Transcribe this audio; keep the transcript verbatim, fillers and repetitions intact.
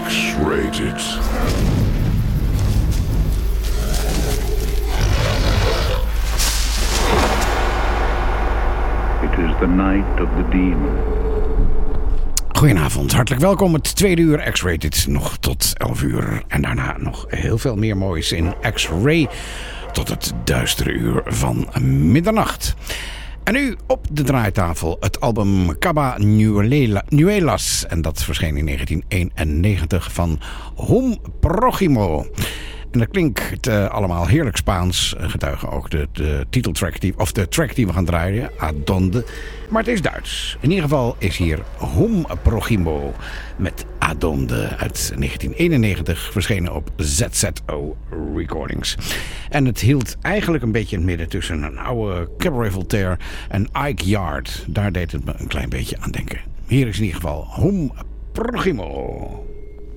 X-Rated. It is the night of the demon. Goedenavond, hartelijk welkom. Het tweede uur X-Rated nog tot elf uur. En daarna nog heel veel meer moois in X-Ray tot het duistere uur van middernacht. En nu op de draaitafel het album Caba Nuelas. En dat verscheen in negentien eenennegentig van Hum Prójimo. En dat klinkt uh, allemaal heerlijk Spaans. Getuigen ook de, de titeltrack die, of de track die we gaan draaien, Adonde. Maar het is Duits. In ieder geval is hier Hum Prójimo met Adonde uit negentien eenennegentig. Verschenen op Z Z O Recordings. En het hield eigenlijk een beetje in het midden tussen een oude Cabaret Voltaire en Ike Yard. Daar deed het me een klein beetje aan denken. Hier is in ieder geval Hum Prójimo.